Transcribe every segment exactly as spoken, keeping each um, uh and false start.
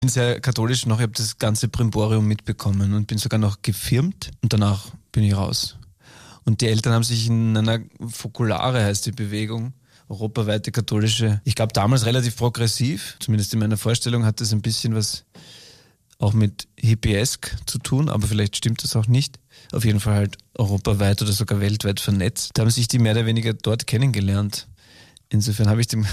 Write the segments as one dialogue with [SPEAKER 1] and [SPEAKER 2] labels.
[SPEAKER 1] bin sehr katholisch noch, ich habe das ganze Brimborium mitbekommen und bin sogar noch gefirmt und danach bin ich raus. Und die Eltern haben sich in einer Fokulare, heißt die Bewegung, europaweite katholische, ich glaube damals relativ progressiv, zumindest in meiner Vorstellung hat das ein bisschen was auch mit hippiesk zu tun, aber vielleicht stimmt das auch nicht. Auf jeden Fall halt europaweit oder sogar weltweit vernetzt. Da haben sich die mehr oder weniger dort kennengelernt. Insofern habe ich dem,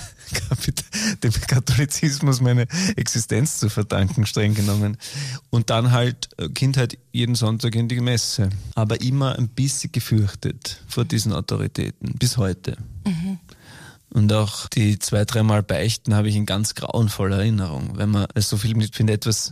[SPEAKER 1] dem Katholizismus meine Existenz zu verdanken, streng genommen. Und dann halt Kindheit jeden Sonntag in die Messe. Aber immer ein bisschen gefürchtet vor diesen Autoritäten, bis heute. Mhm. Und auch die zwei, dreimal Beichten habe ich in ganz grauenvoller Erinnerung. Wenn man so viel mitfindet, etwas,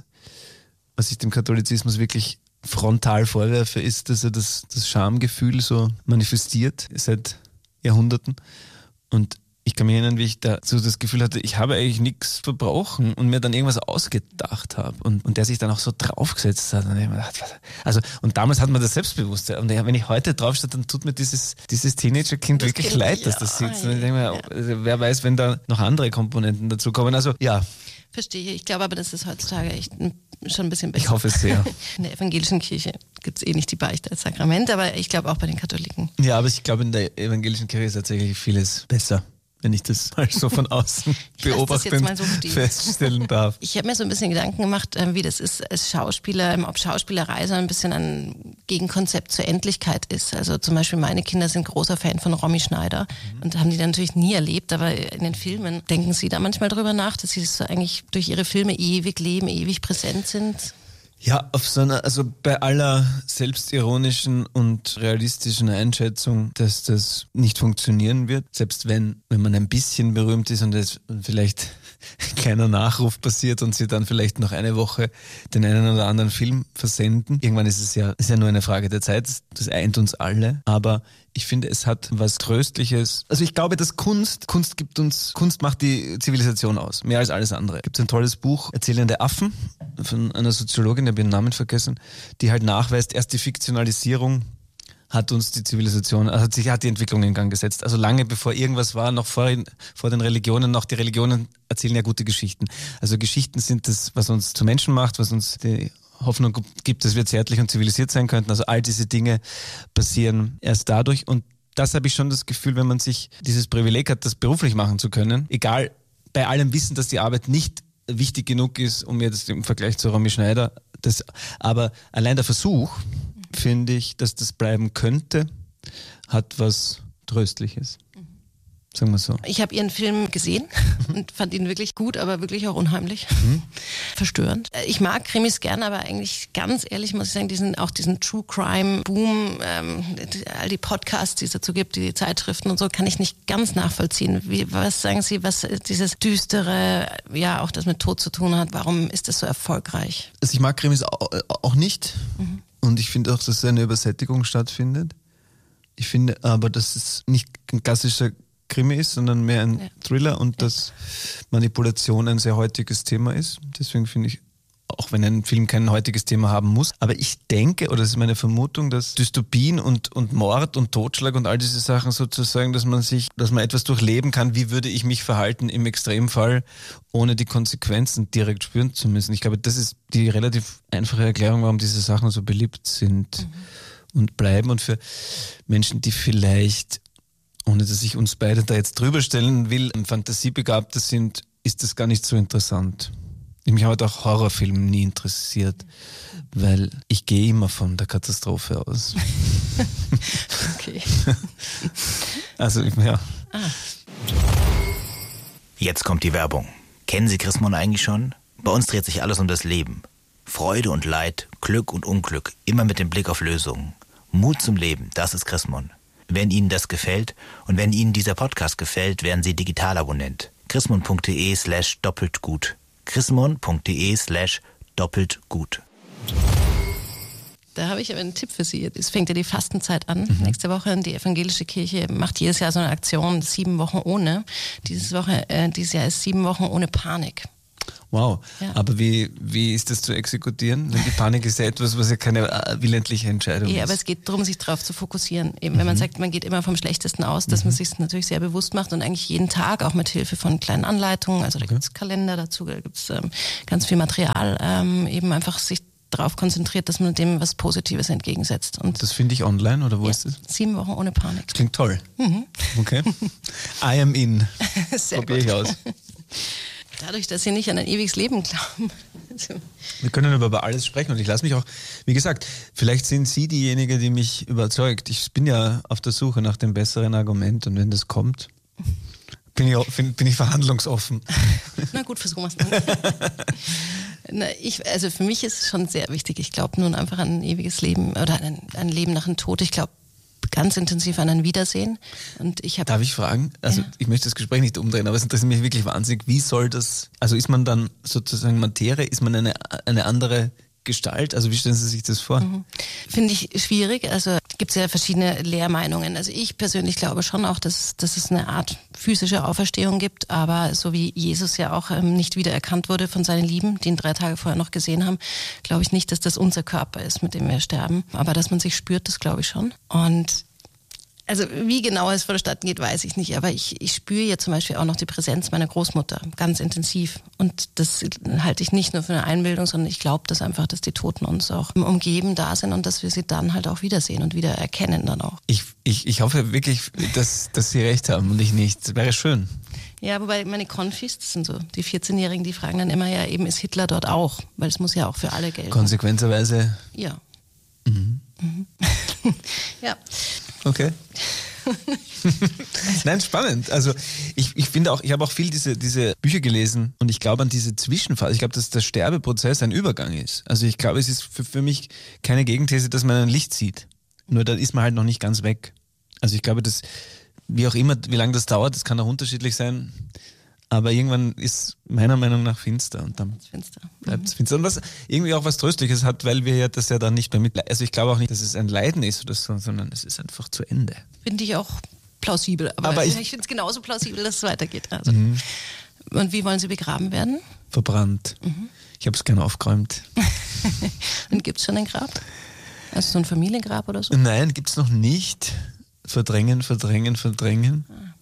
[SPEAKER 1] was ich dem Katholizismus wirklich frontal vorwerfe, ist, dass er das, das Schamgefühl so manifestiert seit Jahrhunderten. Und ich kann mich erinnern, wie ich da so das Gefühl hatte, ich habe eigentlich nichts verbrochen und mir dann irgendwas ausgedacht habe und, und der sich dann auch so draufgesetzt hat. Und, ich mir gedacht, was? Also, und damals hat man das Selbstbewusstsein. Und wenn ich heute draufstehe, dann tut mir dieses, dieses Teenagerkind das wirklich kind, leid, ja, dass das sitzt. Und ich denke mir, ja. also, wer weiß, wenn da noch andere Komponenten dazu kommen. Also ja.
[SPEAKER 2] Verstehe. Ich glaube aber, das ist heutzutage echt schon ein bisschen besser.
[SPEAKER 1] Ich hoffe es sehr.
[SPEAKER 2] In der evangelischen Kirche gibt es eh nicht die Beichte als Sakrament, aber ich glaube auch bei den Katholiken.
[SPEAKER 1] Ja, aber ich glaube, in der evangelischen Kirche ist tatsächlich vieles besser, wenn ich das mal so von außen beobachtend so feststellen darf.
[SPEAKER 2] Ich habe mir so ein bisschen Gedanken gemacht, wie das ist als Schauspieler, ob Schauspielerei so ein bisschen ein Gegenkonzept zur Endlichkeit ist. Also zum Beispiel meine Kinder sind großer Fan von Romy Schneider mhm. und haben die dann natürlich nie erlebt, aber in den Filmen denken sie da manchmal drüber nach, dass sie das so eigentlich durch ihre Filme ewig leben, ewig präsent sind.
[SPEAKER 1] Ja, auf so einer, also bei aller selbstironischen und realistischen Einschätzung, dass das nicht funktionieren wird, selbst wenn, wenn man ein bisschen berühmt ist und es vielleicht ein kleiner Nachruf passiert und sie dann vielleicht noch eine Woche den einen oder anderen Film versenden. Irgendwann ist es ja, ist ja nur eine Frage der Zeit, das eint uns alle, aber ich finde, es hat was Tröstliches. Also ich glaube, dass Kunst, Kunst gibt uns, Kunst macht die Zivilisation aus, mehr als alles andere. Es gibt ein tolles Buch, Erzählende Affen, von einer Soziologin, ich habe ihren Namen vergessen, die halt nachweist, erst die Fiktionalisierung hat uns die Zivilisation, hat sich, hat die Entwicklung in Gang gesetzt. Also lange bevor irgendwas war, noch vor, vor den Religionen, noch die Religionen erzählen ja gute Geschichten. Also Geschichten sind das, was uns zu Menschen macht, was uns die Hoffnung gibt, dass wir zärtlich und zivilisiert sein könnten. Also all diese Dinge passieren erst dadurch. Und das habe ich schon das Gefühl, wenn man sich dieses Privileg hat, das beruflich machen zu können, egal, bei allem Wissen, dass die Arbeit nicht wichtig genug ist, um jetzt im Vergleich zu Romy Schneider, das, aber allein der Versuch, finde ich, dass das bleiben könnte, hat was Tröstliches. Sagen wir so.
[SPEAKER 2] Ich habe Ihren Film gesehen und fand ihn wirklich gut, aber wirklich auch unheimlich. Mhm. Verstörend. Ich mag Krimis gerne, aber eigentlich ganz ehrlich muss ich sagen, diesen, auch diesen True Crime Boom, ähm, die, all die Podcasts, die es dazu gibt, die Zeitschriften und so, kann ich nicht ganz nachvollziehen. Wie, was sagen Sie, was dieses Düstere, ja auch das mit Tod zu tun hat, warum ist das so erfolgreich?
[SPEAKER 1] Also ich mag Krimis auch, auch nicht mhm. und ich finde auch, dass eine Übersättigung stattfindet. Ich finde aber, dass es nicht ein klassischer Krimi ist, sondern mehr ein ja. Thriller und ja. dass Manipulation ein sehr heutiges Thema ist. Deswegen finde ich, auch wenn ein Film kein heutiges Thema haben muss, aber ich denke, oder das ist meine Vermutung, dass Dystopien und, und Mord und Totschlag und all diese Sachen sozusagen, dass man sich, dass man etwas durchleben kann, wie würde ich mich verhalten im Extremfall, ohne die Konsequenzen direkt spüren zu müssen. Ich glaube, das ist die relativ einfache Erklärung, warum diese Sachen so beliebt sind mhm. und bleiben. Und für Menschen, die vielleicht, ohne dass ich uns beide da jetzt drüber stellen will, Fantasiebegabte sind, ist das gar nicht so interessant. Ich mich hat auch Horrorfilmen nie interessiert, weil ich gehe immer von der Katastrophe aus.
[SPEAKER 2] Okay.
[SPEAKER 1] Also, ja. Ah.
[SPEAKER 3] Jetzt kommt die Werbung. Kennen Sie Chris Mon eigentlich schon? Bei uns dreht sich alles um das Leben. Freude und Leid, Glück und Unglück, immer mit dem Blick auf Lösungen. Mut zum Leben, das ist Chris Mon. Wenn Ihnen das gefällt und wenn Ihnen dieser Podcast gefällt, werden Sie Digitalabonnent. chrismon.de slash doppelt gut. chrismon.de slash doppelt gut.
[SPEAKER 2] Da habe ich aber einen Tipp für Sie. Es fängt ja die Fastenzeit an. Mhm. Nächste Woche, die evangelische Kirche macht jedes Jahr so eine Aktion, sieben Wochen ohne. Dieses Woche, äh, dieses Jahr ist sieben Wochen ohne Panik.
[SPEAKER 1] Wow,
[SPEAKER 2] Ja.
[SPEAKER 1] aber wie, wie ist das zu exekutieren? Denn die Panik ist ja etwas, was ja keine äh, willentliche Entscheidung
[SPEAKER 2] Ja,
[SPEAKER 1] ist.
[SPEAKER 2] aber es geht darum, sich darauf zu fokussieren. Eben, wenn man sagt, man geht immer vom Schlechtesten aus, dass
[SPEAKER 1] Mhm.
[SPEAKER 2] man sich es natürlich sehr bewusst macht und eigentlich jeden Tag, auch mit Hilfe von kleinen Anleitungen, also da gibt es Kalender dazu, da gibt es ähm, ganz viel Material, ähm, eben einfach sich darauf konzentriert, dass man dem was Positives entgegensetzt. Und
[SPEAKER 1] Das finde ich online, oder wo
[SPEAKER 2] ja,
[SPEAKER 1] ist das?
[SPEAKER 2] sieben Wochen ohne Panik.
[SPEAKER 1] Das klingt toll. Okay. I am in.
[SPEAKER 2] Sehr
[SPEAKER 1] Probiere ich
[SPEAKER 2] gut.
[SPEAKER 1] aus.
[SPEAKER 2] Dadurch, dass sie nicht an ein ewiges Leben glauben. Also,
[SPEAKER 1] Wir können aber über alles sprechen und ich lasse mich auch, wie gesagt, vielleicht sind Sie diejenige, die mich überzeugt. Ich bin ja auf der Suche nach dem besseren Argument und wenn das kommt, bin ich, bin, bin ich verhandlungsoffen.
[SPEAKER 2] na gut, versuchen wir es dann. Na, ich, also für mich ist es schon sehr wichtig. Ich glaube nun einfach an ein ewiges Leben oder an ein, ein Leben nach dem Tod. Ich glaube ganz intensiv an ein Wiedersehen. Und ich habe
[SPEAKER 1] Darf ich fragen? Also
[SPEAKER 2] Ja.
[SPEAKER 1] ich möchte das Gespräch nicht umdrehen, aber es interessiert mich wirklich wahnsinnig. Wie soll das, also ist man dann sozusagen Materie, ist man eine, eine andere Gestalt? Also wie stellen Sie sich das vor?
[SPEAKER 2] Finde ich schwierig. Also gibt es ja verschiedene Lehrmeinungen. Also ich persönlich glaube schon auch, dass, dass es eine Art physische Auferstehung gibt, aber so wie Jesus ja auch ähm, nicht wiedererkannt wurde von seinen Lieben, die ihn drei Tage vorher noch gesehen haben, glaube ich nicht, dass das unser Körper ist, mit dem wir sterben. Aber dass man sich spürt, das glaube ich schon. Und also wie genau es vonstatten geht, weiß ich nicht. Aber ich, ich spüre ja zum Beispiel auch noch die Präsenz meiner Großmutter ganz intensiv. Und das halte ich nicht nur für eine Einbildung, sondern ich glaube das einfach, dass die Toten uns auch umgeben, da sind und dass wir sie dann halt auch wiedersehen und wieder erkennen dann auch.
[SPEAKER 1] Ich, ich, ich hoffe wirklich, dass, dass Sie recht haben und ich nicht. Das wäre schön.
[SPEAKER 2] Ja, wobei meine Konfis, das sind so die vierzehnjährigen, die fragen dann immer, ja eben, ist Hitler dort auch? Weil es muss ja auch für alle gelten.
[SPEAKER 1] Konsequenterweise.
[SPEAKER 2] Ja. Mhm. Ja.
[SPEAKER 1] Okay. Nein, spannend. Also ich, ich finde auch, ich habe auch viel diese, diese Bücher gelesen und ich glaube an diese Zwischenphase. Ich glaube, dass der Sterbeprozess ein Übergang ist. Also ich glaube, es ist für, für mich keine Gegenthese, dass man ein Licht sieht. Nur da ist man halt noch nicht ganz weg. Also ich glaube, dass, wie auch immer, wie lange das dauert, das kann auch unterschiedlich sein. Aber irgendwann ist meiner Meinung nach finster und dann
[SPEAKER 2] Finster.
[SPEAKER 1] bleibt es finster. Und was irgendwie auch was Tröstliches hat, weil wir ja das ja dann nicht mehr mit. Also ich glaube auch nicht, dass es ein Leiden ist oder so, sondern es ist einfach zu Ende.
[SPEAKER 2] Finde ich auch plausibel. Aber,
[SPEAKER 1] Aber
[SPEAKER 2] ich,
[SPEAKER 1] ich-
[SPEAKER 2] ich finde es genauso plausibel, dass es weitergeht. Also. Und wie wollen Sie begraben werden?
[SPEAKER 1] Verbrannt. Ich habe es gerne aufgeräumt.
[SPEAKER 2] Und gibt es schon ein Grab? Also so ein Familiengrab oder so?
[SPEAKER 1] Nein, gibt es noch nicht. Verdrängen, verdrängen, verdrängen.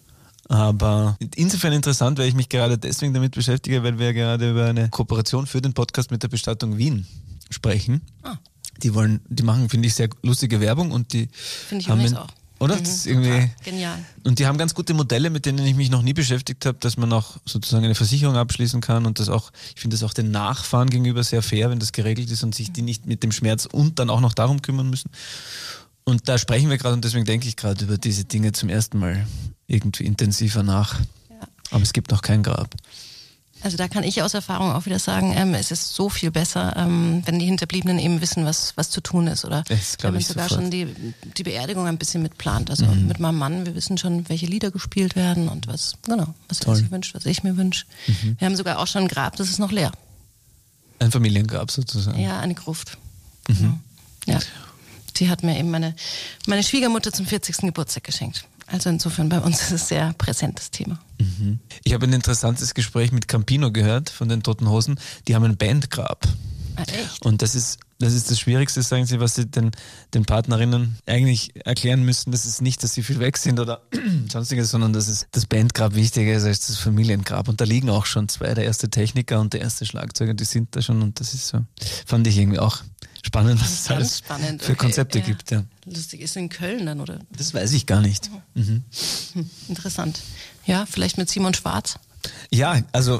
[SPEAKER 1] Aber insofern interessant, weil ich mich gerade deswegen damit beschäftige, weil wir gerade über eine Kooperation für den Podcast mit der Bestattung Wien sprechen.
[SPEAKER 2] Ah.
[SPEAKER 1] Die wollen, die machen, finde ich, sehr lustige Werbung und die
[SPEAKER 2] Finde ich
[SPEAKER 1] haben
[SPEAKER 2] übrigens
[SPEAKER 1] in-
[SPEAKER 2] auch.
[SPEAKER 1] Oder?
[SPEAKER 2] Mhm,
[SPEAKER 1] Das ist irgendwie
[SPEAKER 2] total. Genial.
[SPEAKER 1] Und die haben ganz gute Modelle, mit denen ich mich noch nie beschäftigt habe, dass man auch sozusagen eine Versicherung abschließen kann und das auch, ich finde das auch den Nachfahren gegenüber sehr fair, wenn das geregelt ist und sich die nicht mit dem Schmerz und dann auch noch darum kümmern müssen. Und da sprechen wir gerade und deswegen denke ich gerade über diese Dinge zum ersten Mal irgendwie intensiver nach.
[SPEAKER 2] Ja.
[SPEAKER 1] Aber es gibt noch kein Grab.
[SPEAKER 2] Also da kann ich aus Erfahrung auch wieder sagen, ähm, es ist so viel besser, ähm, wenn die Hinterbliebenen eben wissen, was, was zu tun ist. Oder
[SPEAKER 1] Das glaub
[SPEAKER 2] wenn man
[SPEAKER 1] ich
[SPEAKER 2] sogar
[SPEAKER 1] sofort.
[SPEAKER 2] schon die, die Beerdigung ein bisschen mitplant. Also mit meinem Mann, wir wissen schon, welche Lieder gespielt werden und was, genau, was er
[SPEAKER 1] Toll.
[SPEAKER 2] sich wünscht, was ich mir wünsche. Wir haben sogar auch schon ein Grab, das ist noch leer.
[SPEAKER 1] Ein Familiengrab sozusagen.
[SPEAKER 2] Ja, eine Gruft. Genau. Ja. Die hat mir eben meine, meine Schwiegermutter zum vierzigsten Geburtstag geschenkt. Also insofern bei uns ist es sehr präsent, das Thema.
[SPEAKER 1] Ich habe ein interessantes Gespräch mit Campino gehört von den Toten Hosen. Die haben ein Bandgrab.
[SPEAKER 2] Ah, echt?
[SPEAKER 1] Und das ist, das ist das Schwierigste, sagen sie, was sie den, den Partnerinnen eigentlich erklären müssen. Das ist nicht, dass sie viel weg sind oder sonstiges, sondern dass es das Bandgrab wichtiger ist als das Familiengrab. Und da liegen auch schon zwei, der erste Techniker und der erste Schlagzeuger, die sind da schon. Und das ist so, fand ich irgendwie auch spannend, was es
[SPEAKER 2] Ganz
[SPEAKER 1] alles
[SPEAKER 2] spannend.
[SPEAKER 1] für
[SPEAKER 2] Okay,
[SPEAKER 1] Konzepte
[SPEAKER 2] ja.
[SPEAKER 1] gibt. Ja.
[SPEAKER 2] Lustig, ist in Köln dann, oder?
[SPEAKER 1] Das weiß ich gar nicht. Mhm.
[SPEAKER 2] Hm, interessant. Ja, vielleicht mit Simon Schwarz.
[SPEAKER 1] Ja, also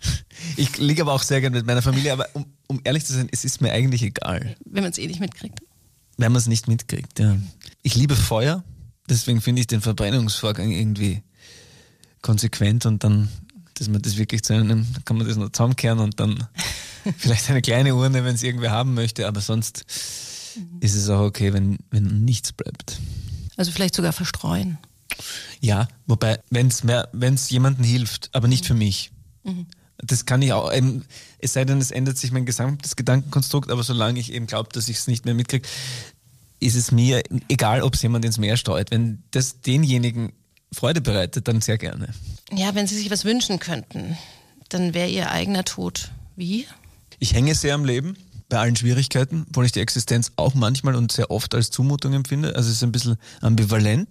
[SPEAKER 1] ich liege aber auch sehr gern mit meiner Familie, aber um, um ehrlich zu sein, es ist mir eigentlich egal,
[SPEAKER 2] Wenn man es eh nicht mitkriegt.
[SPEAKER 1] wenn man es nicht mitkriegt. Ja. Ich liebe Feuer, deswegen finde ich den Verbrennungsvorgang irgendwie konsequent und dann, dass man das wirklich zu einem, dann kann man das noch zusammenkehren und dann vielleicht eine kleine Urne, wenn es irgendwer haben möchte, aber sonst ist es auch okay, wenn, wenn nichts bleibt.
[SPEAKER 2] Also vielleicht sogar verstreuen.
[SPEAKER 1] Ja, wobei, wenn es mehr, wenn es jemandem hilft, aber nicht für mich. Das kann ich auch, eben, es sei denn, es ändert sich mein gesamtes Gedankenkonstrukt, aber solange ich eben glaube, dass ich es nicht mehr mitkriege, ist es mir egal, ob es jemand ins Meer streut. Wenn das denjenigen Freude bereitet, dann sehr gerne.
[SPEAKER 2] Ja, wenn Sie sich was wünschen könnten, dann wäre ihr eigener Tod wie?
[SPEAKER 1] Ich hänge sehr am Leben, bei allen Schwierigkeiten, obwohl ich die Existenz auch manchmal und sehr oft als Zumutung empfinde. Also es ist ein bisschen ambivalent,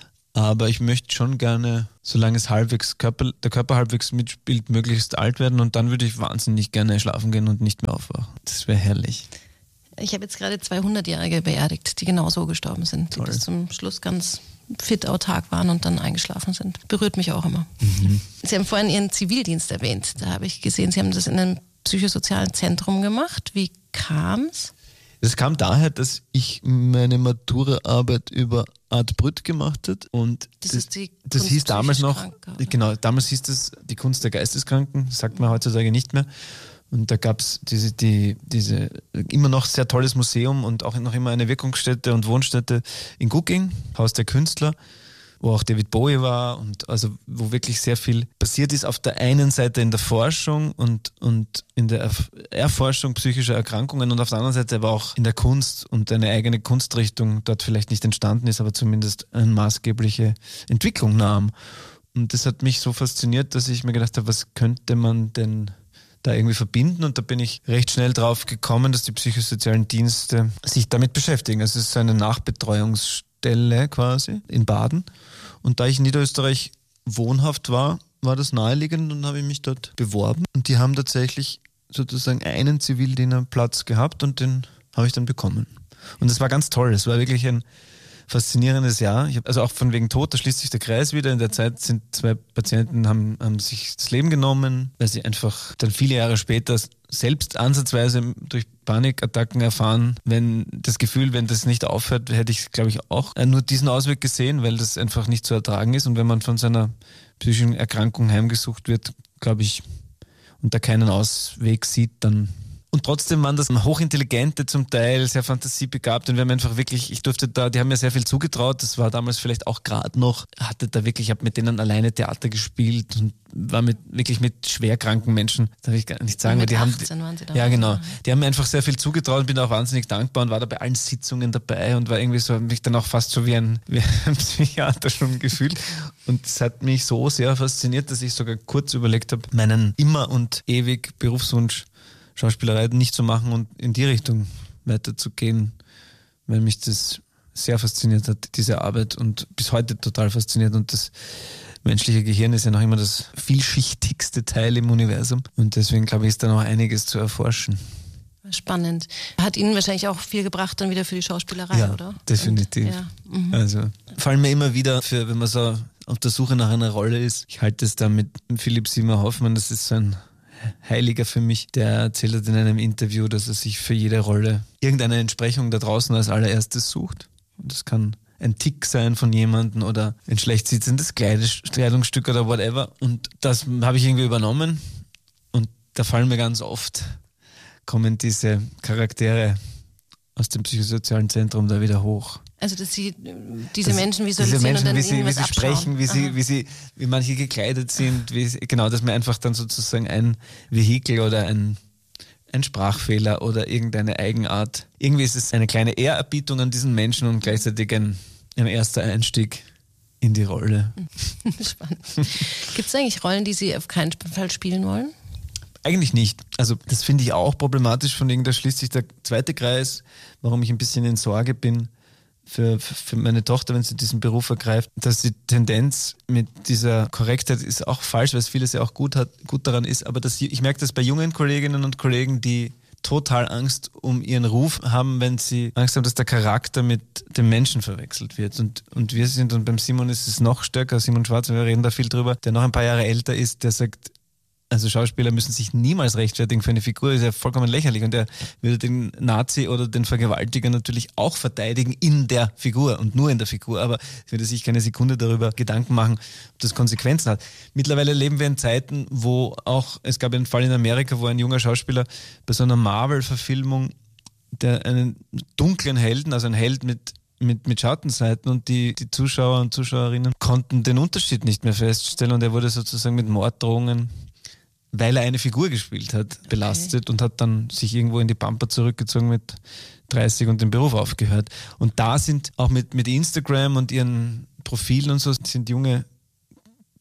[SPEAKER 1] aber ich möchte schon gerne, solange es halbwegs Körper, der Körper halbwegs mitspielt, möglichst alt werden und dann würde ich wahnsinnig gerne schlafen gehen und nicht mehr aufwachen. Das wäre herrlich.
[SPEAKER 2] Ich habe jetzt gerade zwei hundertjährige beerdigt, die genau so gestorben sind, die
[SPEAKER 1] Toll.
[SPEAKER 2] bis zum Schluss ganz fit autark waren und dann eingeschlafen sind. Berührt mich auch immer. Mhm. Sie haben vorhin Ihren Zivildienst erwähnt. Da habe ich gesehen, Sie haben das in einem psychosozialen Zentrum gemacht. Wie kam es?
[SPEAKER 1] Es kam daher, dass ich meine Maturaarbeit über Art Brütt gemacht habe und
[SPEAKER 2] das,
[SPEAKER 1] das,
[SPEAKER 2] ist die
[SPEAKER 1] das
[SPEAKER 2] Kunst
[SPEAKER 1] hieß damals noch,
[SPEAKER 2] Kranker, oder?
[SPEAKER 1] genau, damals hieß das die Kunst der Geisteskranken, sagt man heutzutage nicht mehr. Und da gab es diese, die, diese immer noch sehr tolles Museum und auch noch immer eine Wirkungsstätte und Wohnstätte in Gugging, Haus der Künstler, wo auch David Bowie war und also wo wirklich sehr viel passiert ist auf der einen Seite in der Forschung und, und in der Erforschung psychischer Erkrankungen und auf der anderen Seite aber auch in der Kunst und eine eigene Kunstrichtung dort vielleicht nicht entstanden ist, aber zumindest eine maßgebliche Entwicklung nahm. Und das hat mich so fasziniert, dass ich mir gedacht habe, was könnte man denn da irgendwie verbinden und da bin ich recht schnell drauf gekommen, dass die psychosozialen Dienste sich damit beschäftigen. Also es ist eine Nachbetreuungsstelle quasi in Baden und da ich in Niederösterreich wohnhaft war, war das naheliegend und habe ich mich dort beworben und die haben tatsächlich sozusagen einen Zivildienerplatz gehabt und den habe ich dann bekommen. Und das war ganz toll, es war wirklich ein faszinierendes Jahr. Ich hab, also auch von wegen Tod, da schließt sich der Kreis wieder. In der Zeit sind zwei Patienten, haben, haben sich das Leben genommen, weil sie einfach dann viele Jahre später selbst ansatzweise durch Panikattacken erfahren. Wenn das Gefühl, wenn das nicht aufhört, hätte ich, glaube ich, auch nur diesen Ausweg gesehen, weil das einfach nicht zu ertragen ist. Und wenn man von seiner psychischen Erkrankung heimgesucht wird, glaube ich, und da keinen Ausweg sieht, dann... Und trotzdem waren das hochintelligente, zum Teil sehr fantasiebegabt und wir haben einfach wirklich, ich durfte da, die haben mir sehr viel zugetraut, das war damals vielleicht auch gerade noch, hatte da wirklich, ich habe mit denen alleine Theater gespielt und war mit wirklich mit schwerkranken Menschen, darf ich gar nicht sagen,
[SPEAKER 2] mit
[SPEAKER 1] weil die
[SPEAKER 2] achtzehn
[SPEAKER 1] haben,
[SPEAKER 2] waren Sie da.
[SPEAKER 1] ja genau, die haben mir einfach sehr viel zugetraut und bin auch wahnsinnig dankbar und war da bei allen Sitzungen dabei und war irgendwie so, mich dann auch fast so wie ein, wie ein Psychiater schon gefühlt und es hat mich so sehr fasziniert, dass ich sogar kurz überlegt habe, meinen immer und ewig Berufswunsch Schauspielerei nicht zu machen und in die Richtung weiterzugehen, weil mich das sehr fasziniert hat, diese Arbeit und bis heute total fasziniert und das menschliche Gehirn ist ja noch immer das vielschichtigste Teil im Universum und deswegen glaube ich, ist da noch einiges zu erforschen.
[SPEAKER 2] Spannend. Hat Ihnen wahrscheinlich auch viel gebracht dann wieder für die Schauspielerei,
[SPEAKER 1] ja,
[SPEAKER 2] oder?
[SPEAKER 1] Definitiv.
[SPEAKER 2] Und, ja, mhm.
[SPEAKER 1] Also fallen mir immer wieder, für, wenn man so auf der Suche nach einer Rolle ist, ich halte es da mit Philipp Seymour Hoffmann, das ist so ein Heiliger für mich, der erzählt hat in einem Interview, dass er sich für jede Rolle irgendeine Entsprechung da draußen als allererstes sucht. Und das kann ein Tick sein von jemandem oder ein schlecht sitzendes Kleidungsstück oder whatever. Und das habe ich irgendwie übernommen. Und da fallen mir ganz oft, kommen diese Charaktere aus dem psychosozialen Zentrum da wieder hoch.
[SPEAKER 2] Also, dass Sie diese
[SPEAKER 1] das,
[SPEAKER 2] Menschen visualisieren
[SPEAKER 1] diese Menschen,
[SPEAKER 2] und dann
[SPEAKER 1] wie sie,
[SPEAKER 2] irgendwas
[SPEAKER 1] wie sie
[SPEAKER 2] abschauen.
[SPEAKER 1] sprechen, wie sie, wie sie, wie manche gekleidet sind, wie sie, genau, dass man einfach dann sozusagen ein Vehikel oder ein, ein Sprachfehler oder irgendeine Eigenart. Irgendwie ist es eine kleine Ehrerbietung an diesen Menschen und gleichzeitig ein, ein erster Einstieg in die Rolle.
[SPEAKER 2] Spannend. Gibt es eigentlich Rollen, die Sie auf keinen Fall spielen wollen?
[SPEAKER 1] Eigentlich nicht. Also das finde ich auch problematisch, von wegen da schließt sich der zweite Kreis, warum ich ein bisschen in Sorge bin für, für meine Tochter, wenn sie diesen Beruf ergreift, dass die Tendenz mit dieser Korrektheit ist auch falsch, weil es vieles ja auch gut, hat, gut daran ist, aber dass ich merke das bei jungen Kolleginnen und Kollegen, die total Angst um ihren Ruf haben, wenn sie Angst haben, dass der Charakter mit dem Menschen verwechselt wird. Und, und wir sind, und beim Simon ist es noch stärker, Simon Schwarz, wir reden da viel drüber, der noch ein paar Jahre älter ist, der sagt, also Schauspieler müssen sich niemals rechtfertigen für eine Figur, das ist ja vollkommen lächerlich und der würde den Nazi oder den Vergewaltiger natürlich auch verteidigen in der Figur und nur in der Figur, aber würde sich keine Sekunde darüber Gedanken machen, ob das Konsequenzen hat. Mittlerweile leben wir in Zeiten, wo auch, es gab einen Fall in Amerika, wo ein junger Schauspieler bei so einer Marvel-Verfilmung der einen dunklen Helden, also ein Held mit Mit, mit Schattenseiten und die, die Zuschauer und Zuschauerinnen konnten den Unterschied nicht mehr feststellen und er wurde sozusagen mit Morddrohungen, weil er eine Figur gespielt hat, belastet okay. und hat dann sich irgendwo in die Pampa zurückgezogen mit dreißig und den Beruf aufgehört. Und da sind auch mit, mit Instagram und ihren Profilen und so sind junge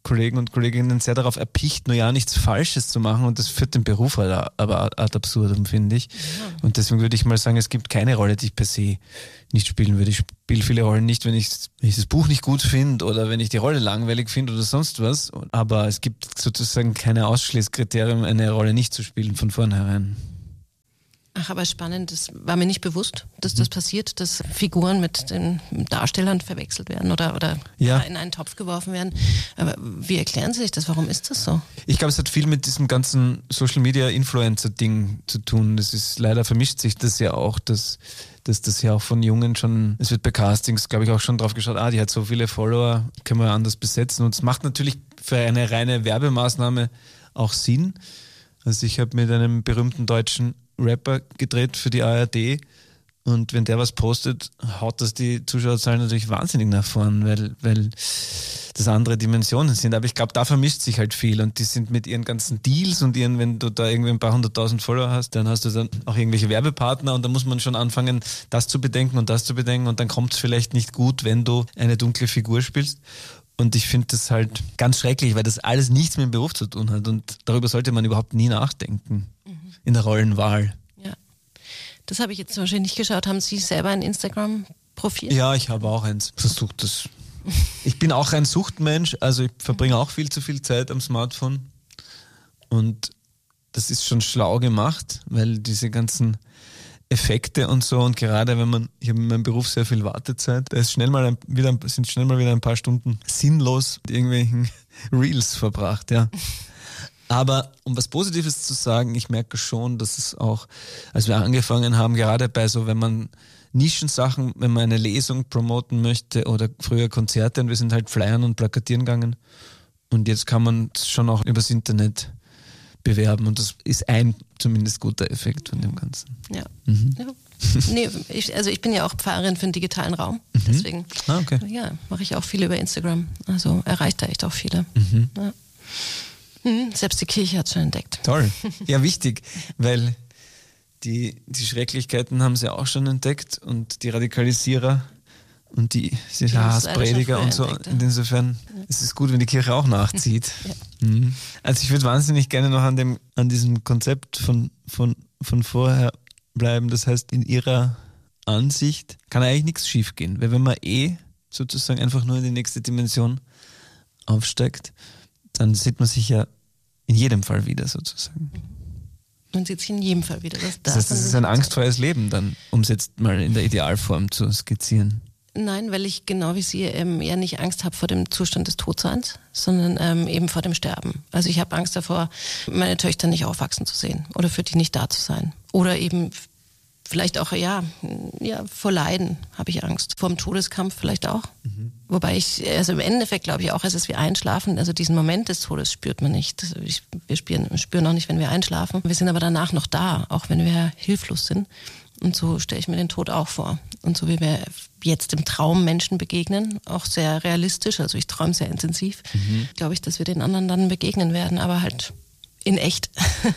[SPEAKER 1] Kollegen und Kolleginnen sehr darauf erpicht, nur ja nichts Falsches zu machen und das führt den Beruf halt aber ad absurdum, finde ich. Ja. Und deswegen würde ich mal sagen, es gibt keine Rolle, die ich per se nicht spielen würde. Ich spiele viele Rollen nicht, wenn ich, wenn ich das Buch nicht gut finde oder wenn ich die Rolle langweilig finde oder sonst was. Aber es gibt sozusagen keine Ausschlusskriterium, eine Rolle nicht zu spielen von vornherein.
[SPEAKER 2] Ach, aber spannend, das war mir nicht bewusst, dass das passiert, dass Figuren mit den Darstellern verwechselt werden oder, oder
[SPEAKER 1] ja.
[SPEAKER 2] in einen Topf geworfen werden. Aber wie erklären Sie sich das? Warum ist das so?
[SPEAKER 1] Ich glaube, es hat viel mit diesem ganzen Social-Media-Influencer-Ding zu tun. Das ist, leider vermischt sich das ja auch, dass, dass das ja auch von Jungen schon, es wird bei Castings, glaube ich, auch schon drauf geschaut, ah, die hat so viele Follower, können wir anders besetzen. Und es macht natürlich für eine reine Werbemaßnahme auch Sinn. Also ich habe mit einem berühmten deutschen Rapper gedreht für die A R D und wenn der was postet, haut das die Zuschauerzahlen natürlich wahnsinnig nach vorn, weil, weil das andere Dimensionen sind. Aber ich glaube, da vermischt sich halt viel und die sind mit ihren ganzen Deals und ihren, wenn du da irgendwie ein paar hunderttausend Follower hast, dann hast du dann auch irgendwelche Werbepartner und da muss man schon anfangen, das zu bedenken und das zu bedenken und dann kommt es vielleicht nicht gut, wenn du eine dunkle Figur spielst. Und ich finde das halt ganz schrecklich, weil das alles nichts mit dem Beruf zu tun hat und darüber sollte man überhaupt nie nachdenken. Mhm. In der Rollenwahl.
[SPEAKER 2] Ja, das habe ich jetzt zum Beispiel nicht geschaut. Haben Sie selber ein Instagram-Profil?
[SPEAKER 1] Ja, ich habe auch eins. Versucht das. Ich bin auch ein Suchtmensch, also ich verbringe auch viel zu viel Zeit am Smartphone und das ist schon schlau gemacht, weil diese ganzen Effekte und so und gerade wenn man, ich habe in meinem Beruf sehr viel Wartezeit, da ist schnell mal ein, wieder, sind schnell mal wieder ein paar Stunden sinnlos mit irgendwelchen Reels verbracht, ja. Aber um was Positives zu sagen, ich merke schon, dass es auch, als wir angefangen haben, gerade bei so, wenn man Nischensachen, wenn man eine Lesung promoten möchte oder früher Konzerte und wir sind halt flyern und plakatieren gegangen und jetzt kann man es schon auch übers Internet bewerben und das ist ein zumindest guter Effekt von dem Ganzen.
[SPEAKER 2] Ja.
[SPEAKER 1] Mhm.
[SPEAKER 2] ja. Nee, ich, also ich bin ja auch Pfarrerin für den digitalen Raum,
[SPEAKER 1] mhm.
[SPEAKER 2] deswegen
[SPEAKER 1] ah, okay.
[SPEAKER 2] ja, mache ich auch viel über Instagram, also erreicht da echt auch viele.
[SPEAKER 1] Mhm.
[SPEAKER 2] Ja. Selbst die Kirche hat es schon entdeckt.
[SPEAKER 1] Toll. Ja, wichtig, weil die, die Schrecklichkeiten haben sie auch schon entdeckt und die Radikalisierer und die, die Hassprediger und so.
[SPEAKER 2] Entdeckt, ja.
[SPEAKER 1] Insofern ja. ist es gut, wenn die Kirche auch nachzieht. Ja. Mhm. Also ich würde wahnsinnig gerne noch an dem an diesem Konzept von, von, von vorher bleiben. Das heißt, in ihrer Ansicht kann eigentlich nichts schief gehen, weil wenn man eh sozusagen einfach nur in die nächste Dimension aufsteigt, dann sieht man sich ja in jedem Fall wieder sozusagen.
[SPEAKER 2] Man sieht sich in jedem Fall wieder. Das,
[SPEAKER 1] das heißt, es ist ein angstfreies Leben dann, um es jetzt mal in der Idealform zu skizzieren.
[SPEAKER 2] Nein, weil ich genau wie Sie ähm, eher nicht Angst habe vor dem Zustand des Todseins, sondern ähm, eben vor dem Sterben. Also ich habe Angst davor, meine Töchter nicht aufwachsen zu sehen oder für die nicht da zu sein. Oder eben vielleicht auch, ja, ja vor Leiden habe ich Angst. Vor dem Todeskampf vielleicht auch. Mhm. Wobei ich, also im Endeffekt glaube ich auch, es ist wie Einschlafen. Also diesen Moment des Todes spürt man nicht. Also ich, wir spüren, spüren auch nicht, wenn wir einschlafen. Wir sind aber danach noch da, auch wenn wir hilflos sind. Und so stelle ich mir den Tod auch vor. Und so wie wir jetzt im Traum Menschen begegnen, auch sehr realistisch, also ich träume sehr intensiv, mhm. glaube ich, dass wir den anderen dann begegnen werden, aber halt in echt.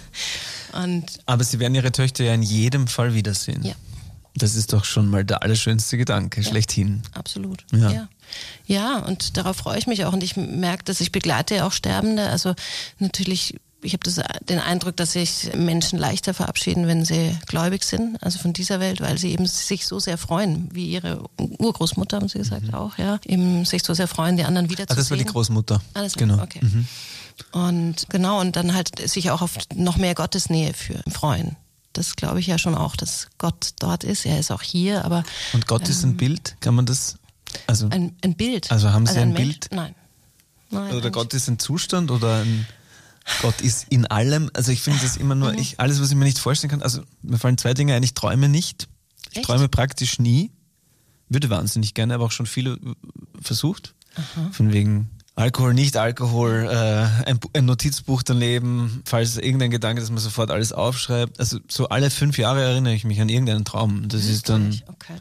[SPEAKER 2] Und
[SPEAKER 1] aber Sie werden Ihre Töchter ja in jedem Fall wiedersehen.
[SPEAKER 2] Ja.
[SPEAKER 1] Das ist doch schon mal der allerschönste Gedanke, ja, schlechthin.
[SPEAKER 2] Absolut.
[SPEAKER 1] Ja.
[SPEAKER 2] ja. Ja, und darauf freue ich mich auch. Und ich merke, dass ich begleite ja auch Sterbende. Also natürlich, ich habe das, den Eindruck, dass sich Menschen leichter verabschieden, wenn sie gläubig sind, also von dieser Welt, weil sie eben sich so sehr freuen, wie ihre Urgroßmutter, haben sie gesagt, mhm. auch, ja, eben sich so sehr freuen, die anderen wiederzusehen.
[SPEAKER 1] Ah, das war die Großmutter.
[SPEAKER 2] Ah, das war,
[SPEAKER 1] genau.
[SPEAKER 2] Okay.
[SPEAKER 1] Mhm.
[SPEAKER 2] Und genau, und dann halt sich auch auf noch mehr Gottesnähe für freuen. Das glaube ich ja schon auch, dass Gott dort ist. Er ist auch hier, aber...
[SPEAKER 1] Und Gott ähm, ist ein Bild? Kann man das... Also,
[SPEAKER 2] ein, ein Bild.
[SPEAKER 1] Also haben Sie
[SPEAKER 2] also
[SPEAKER 1] ein,
[SPEAKER 2] ein
[SPEAKER 1] Bild?
[SPEAKER 2] Nein. Nein.
[SPEAKER 1] Oder Gott ist ein Zustand oder ein... Gott ist in allem. Also ich finde das immer nur... Ich, alles, was ich mir nicht vorstellen kann... Also mir fallen zwei Dinge ein. Ich träume nicht. Ich
[SPEAKER 2] Echt?
[SPEAKER 1] träume praktisch nie. Würde wahnsinnig gerne, aber auch schon viele versucht.
[SPEAKER 2] Aha.
[SPEAKER 1] Von wegen... Alkohol, nicht Alkohol, äh, ein, ein Notizbuch daneben, falls irgendein Gedanke, dass man sofort alles aufschreibt. Also so alle fünf Jahre erinnere ich mich an irgendeinen Traum. Das
[SPEAKER 2] Wirklich?
[SPEAKER 1] ist dann
[SPEAKER 2] okay.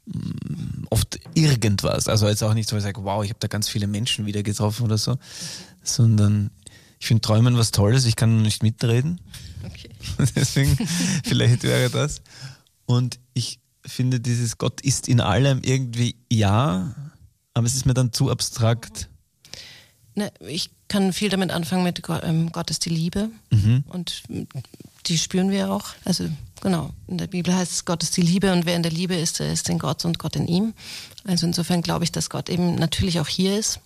[SPEAKER 1] oft irgendwas. Also jetzt auch nicht so, dass ich sage, wow, ich habe da ganz viele Menschen wieder getroffen oder so, sondern ich finde Träumen was Tolles, ich kann nicht mitreden.
[SPEAKER 2] Okay.
[SPEAKER 1] Deswegen vielleicht wäre das. Und ich finde dieses Gott ist in allem irgendwie ja, aber es ist mir dann zu abstrakt.
[SPEAKER 2] Ne, ich kann viel damit anfangen mit Gott, ähm, Gott ist die Liebe. Mhm. Und die spüren wir auch. Also genau, in der Bibel heißt es, Gott ist die Liebe und wer in der Liebe ist, der ist in Gott und Gott in ihm. Also insofern glaube ich, dass Gott eben natürlich auch hier ist.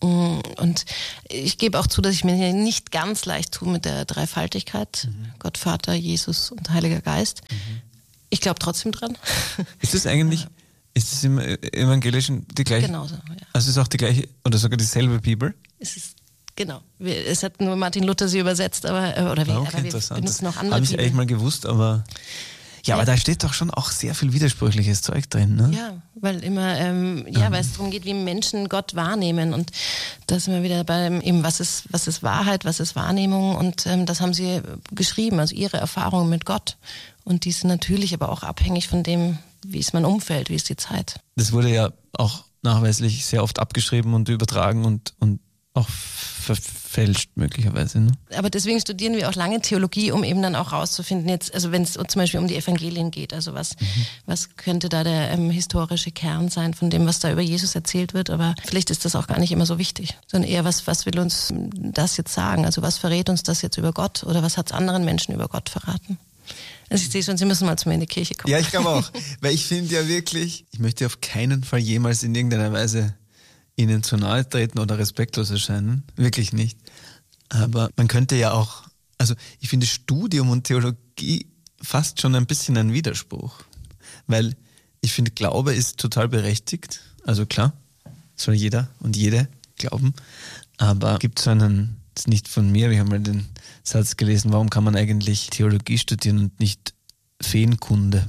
[SPEAKER 2] Und ich gebe auch zu, dass ich mir nicht ganz leicht tue mit der Dreifaltigkeit. Mhm. Gott, Vater, Jesus und Heiliger Geist. Mhm. Ich glaube trotzdem dran.
[SPEAKER 1] Ist das eigentlich, ist das im Evangelischen die gleiche?
[SPEAKER 2] Genauso, ja.
[SPEAKER 1] Also ist es auch die gleiche oder sogar dieselbe Bibel?
[SPEAKER 2] Es ist Genau. Es hat nur Martin Luther sie übersetzt, aber, oder wie,
[SPEAKER 1] okay,
[SPEAKER 2] aber wir benutzen auch andere.
[SPEAKER 1] Habe ich eigentlich mal gewusst, aber ja, ja, aber da steht doch schon auch sehr viel widersprüchliches Zeug drin, ne?
[SPEAKER 2] Ja, weil immer, ähm, ja, mhm. weil es darum geht, wie Menschen Gott wahrnehmen und da sind wir wieder bei eben, was ist, was ist Wahrheit, was ist Wahrnehmung und ähm, das haben sie geschrieben, also ihre Erfahrungen mit Gott und die sind natürlich aber auch abhängig von dem, wie ist mein Umfeld, wie ist die Zeit.
[SPEAKER 1] Das wurde ja auch nachweislich sehr oft abgeschrieben und übertragen und, und auch verfälscht möglicherweise. Ne?
[SPEAKER 2] Aber deswegen studieren wir auch lange Theologie, um eben dann auch rauszufinden, jetzt, also wenn es zum Beispiel um die Evangelien geht, also was, mhm. was könnte da der ähm, historische Kern sein von dem, was da über Jesus erzählt wird, aber vielleicht ist das auch gar nicht immer so wichtig, sondern eher, was, was will uns das jetzt sagen, also was verrät uns das jetzt über Gott oder was hat es anderen Menschen über Gott verraten? Also ich sehe schon, Sie müssen mal zu mir in die Kirche kommen.
[SPEAKER 1] Ja, ich glaube auch, weil ich finde ja wirklich, ich möchte auf keinen Fall jemals in irgendeiner Weise ihnen zu nahe treten oder respektlos erscheinen. Wirklich nicht. Aber man könnte ja auch, also ich finde Studium und Theologie fast schon ein bisschen ein Widerspruch. Weil ich finde, Glaube ist total berechtigt. Also klar, soll jeder und jede glauben. Aber gibt es so einen, das ist nicht von mir, wir haben mal den Satz gelesen, warum kann man eigentlich Theologie studieren und nicht Feenkunde?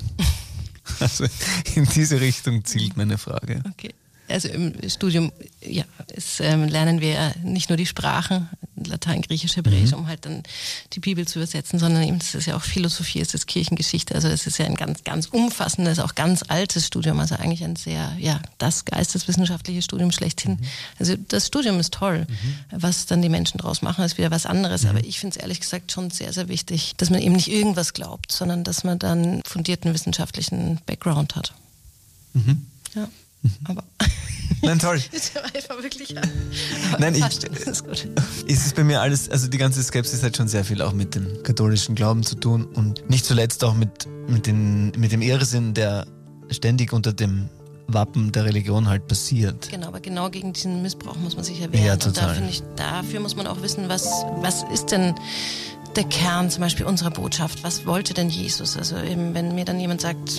[SPEAKER 1] Also in diese Richtung zielt meine Frage.
[SPEAKER 2] Okay. Also im Studium ja, es, ähm, lernen wir nicht nur die Sprachen, Latein, Griechisch, Hebräisch, mhm. um halt dann die Bibel zu übersetzen, sondern eben, das ist ja auch Philosophie, es ist Kirchengeschichte, also das ist ja ein ganz, ganz umfassendes, auch ganz altes Studium, also eigentlich ein sehr, ja, das geisteswissenschaftliche Studium schlechthin. Mhm. Also das Studium ist toll, mhm. was dann die Menschen draus machen, ist wieder was anderes, mhm. aber ich finde es ehrlich gesagt schon sehr, sehr wichtig, dass man eben nicht irgendwas glaubt, sondern dass man dann fundierten wissenschaftlichen Background hat.
[SPEAKER 1] Mhm.
[SPEAKER 2] Ja. Aber
[SPEAKER 1] nein, toll.
[SPEAKER 2] Ist einfach wirklich, ja.
[SPEAKER 1] Nein, ich, ist gut. Es ist bei mir alles, also die ganze Skepsis hat schon sehr viel auch mit dem katholischen Glauben zu tun und nicht zuletzt auch mit, mit, den, mit dem Irrsinn, der ständig unter dem Wappen der Religion halt passiert.
[SPEAKER 2] Genau, aber genau gegen diesen Missbrauch muss man sich ja wehren.
[SPEAKER 1] Ja, total.
[SPEAKER 2] Und da finde ich, dafür muss man auch wissen, was, was ist denn der Kern zum Beispiel unserer Botschaft? Was wollte denn Jesus? Also eben, wenn mir dann jemand sagt,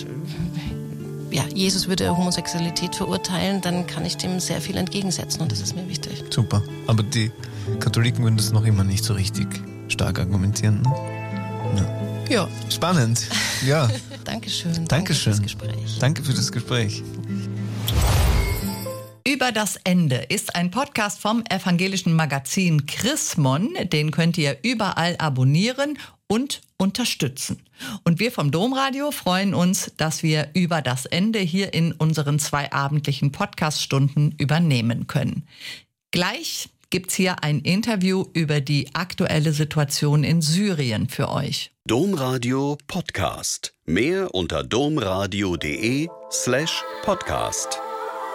[SPEAKER 2] ja, Jesus würde Homosexualität verurteilen, dann kann ich dem sehr viel entgegensetzen und das ist mir wichtig.
[SPEAKER 1] Super. Aber die Katholiken würden das noch immer nicht so richtig stark argumentieren. Ne? Ja. ja. Spannend. Ja.
[SPEAKER 2] Dankeschön.
[SPEAKER 1] Dankeschön.
[SPEAKER 2] Danke für das Gespräch.
[SPEAKER 1] Danke für das Gespräch.
[SPEAKER 4] Über das Ende ist ein Podcast vom evangelischen Magazin Chrismon. Den könnt ihr überall abonnieren und unterstützen. Und wir vom Domradio freuen uns, dass wir Über das Ende hier in unseren zwei abendlichen Podcaststunden übernehmen können. Gleich gibt's hier ein Interview über die aktuelle Situation in Syrien für euch.
[SPEAKER 5] Domradio Podcast. Mehr unter domradio.de slash podcast.